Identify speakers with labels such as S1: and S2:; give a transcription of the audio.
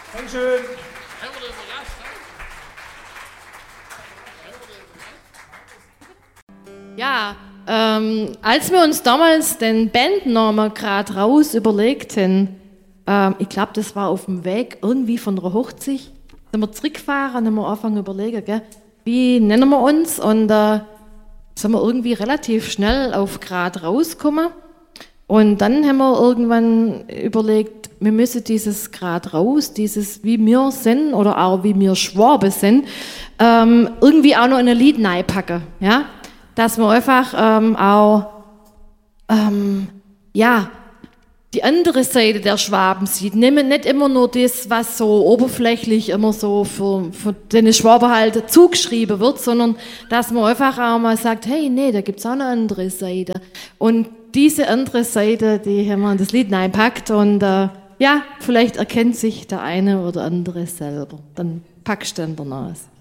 S1: Dankeschön.
S2: Ja, als wir uns damals den Bandnamen gerade raus überlegten, ich glaube, das war auf dem Weg irgendwie von der Hochzeit, sind wir zurückgefahren und haben wir angefangen zu überlegen, gell, wie nennen wir uns, und sind wir irgendwie relativ schnell auf Grad rausgekommen. Und dann haben wir irgendwann überlegt, wir müssen dieses Grad raus, dieses wie wir sind oder auch wie wir Schwaben sind, irgendwie auch noch in ein Lied reinpacken, ja? Dass man einfach ja, die andere Seite der Schwaben sieht. Nehmen nicht immer nur das, was so oberflächlich immer so für den Schwaben halt zugeschrieben wird, sondern dass man einfach auch mal sagt, hey, nee, da gibt's auch eine andere Seite. Und diese andere Seite, die haben wir in das Lied reingepackt und ja, vielleicht erkennt sich der eine oder andere selber. Dann packst du dann aus.